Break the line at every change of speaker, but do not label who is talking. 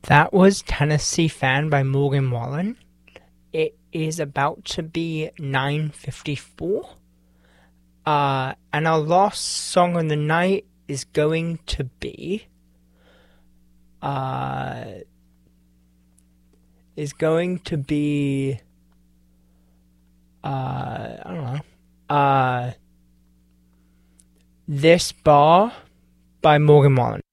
That was Tennessee Fan by Morgan Wallen. It is about to be 9:54. And our last song of the night is going to be I don't know. This Bar by Morgan Wallen.